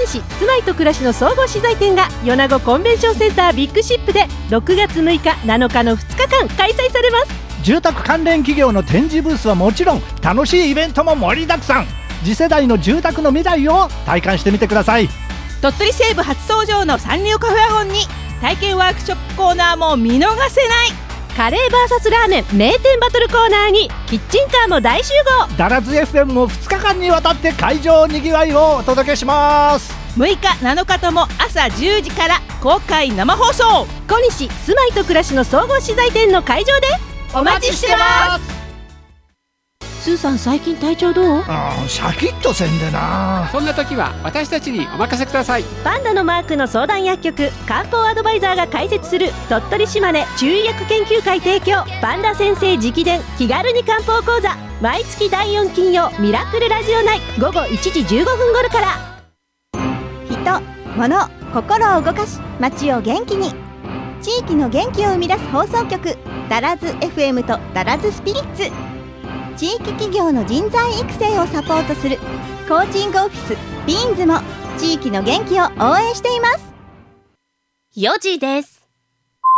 西住まいと暮らしの総合資材展が米子コンベンションセンタービッグシップで6月6日7日の2日間開催されます。 住宅関連企業の展示ブースはもちろん、楽しいイベントも盛りだくさん。次世代の住宅の未来を体感してみてください。 鳥取西部初登場のサンリオカフェワゴンに体験ワークショップコーナーも見逃せない。 カレー VS ラーメン名店バトルコーナーにキッチンカーも大集合。 ダラズ FM も2日間にわたって会場にぎわいをお届けします。 6日7日とも朝10時から公開生放送。 小西住まいと暮らしの総合資材店の会場でお待ちしてます。 スーさん、最近体調どう？ シャキッとせんでな。 そんな時は私たちにお任せください。 パンダのマークの相談薬局漢方アドバイザーが開設する鳥取島根中医薬研究会提供パンダ先生直伝気軽に漢方講座、毎月第4金曜ミラクルラジオ内午後1時15分頃から。 人、物、心を動かし街を元気に、地域の元気を生み出す放送局ダラズ FM とダラズスピリッツ。地域企業の人材育成をサポートするコーチングオフィスビーンズも地域の元気を応援しています。 4時です。